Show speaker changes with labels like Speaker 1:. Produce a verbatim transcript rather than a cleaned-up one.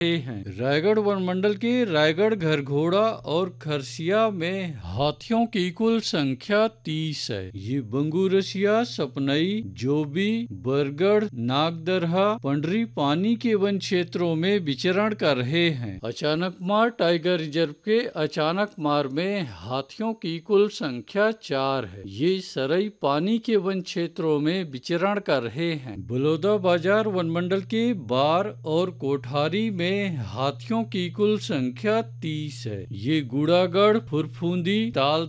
Speaker 1: हैं। रायगढ़ वन मंडल के रायगढ़, घरघोड़ा और खरसिया में हाथियों की कुल संख्या तीस है। ये बंगूरसिया, सपनई, जोबी, बरगढ़, नागदरहा, पंडरी पानी के वन क्षेत्रों में विचरण कर रहे हैं। अचानकमार टाइगर रिजर्व के अचानकमार में हाथियों की कुल संख्या चार है। ये सरई पानी के वन क्षेत्रों में विचरण कर रहे हैं। बलौदा बाजार वन मंडल के बार और कोठारी में हाथियों की कुल संख्या तीस है। ये गुड़ागढ़, फुरफुंदी, ताल